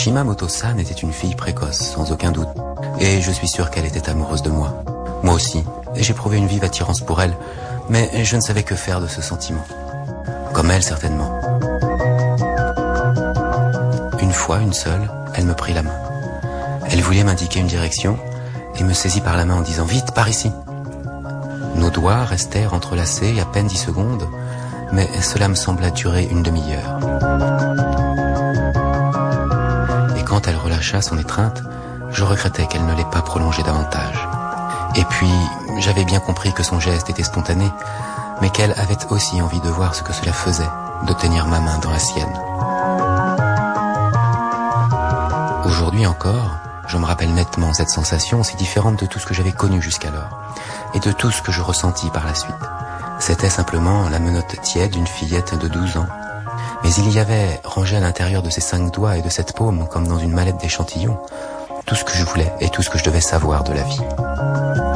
Shimamoto-san était une fille précoce, sans aucun doute. Et je suis sûr qu'elle était amoureuse de moi. Moi aussi. Et j'éprouvais une vive attirance pour elle. Mais je ne savais que faire de ce sentiment. Comme elle, certainement. Une fois, une seule, elle me prit la main. Elle voulait m'indiquer une direction et me saisit par la main en disant « Vite, par ici !» Nos doigts restèrent entrelacés à peine 10 secondes, mais cela me sembla durer une demi-heure. Et quand elle relâcha son étreinte, je regrettais qu'elle ne l'ait pas prolongée davantage. Et puis, j'avais bien compris que son geste était spontané, mais qu'elle avait aussi envie de voir ce que cela faisait, de tenir ma main dans la sienne. Aujourd'hui encore, je me rappelle nettement cette sensation si différente de tout ce que j'avais connu jusqu'alors, et de tout ce que je ressentis par la suite. C'était simplement la menotte tiède d'une fillette de 12 ans. Mais il y avait, rangé à l'intérieur de ses 5 doigts et de cette paume, comme dans une mallette d'échantillons, tout ce que je voulais et tout ce que je devais savoir de la vie.